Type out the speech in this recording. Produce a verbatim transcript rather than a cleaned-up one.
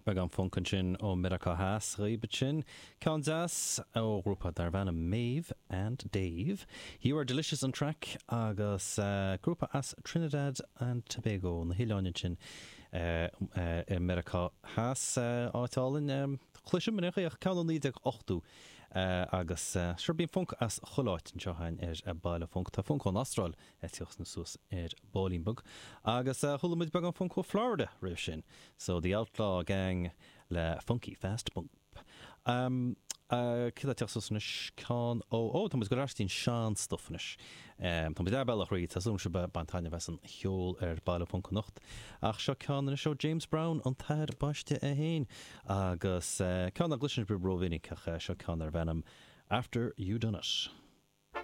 Bag an funcan sin ó Miracha Haas ribe sin. Kansas ó grúpa dar bhana Maeve and Dave. You are delicious on track agus uh, grúpa as Trinidad and Tobago na hiláine sin uh, uh, Miracha Haas uh, áitáilin um, chluisiim minach ach ceann ní ag ochtú uh, agus uh, sure bíon funk as choláit an seohain ar a baile funk tá funk an Astral etioch na sús ar Bolingbog agus uh, chulamid bag an funk ó Florida rih sin. So the Outlaw Gang le Funky Fast Bump. Um, uh, Cila teachsúsnis can ó ó tá mus go rastín sean stufnis. Um, tá bid arbellach rí tá sum se bantaine bheits an cheol ar baile funk nocht. Ach seo can na seo James Brown an tair baiste a héin agus uh, can a gluisin bre bro vinnig ach uh, seo can ar venom After You Done It.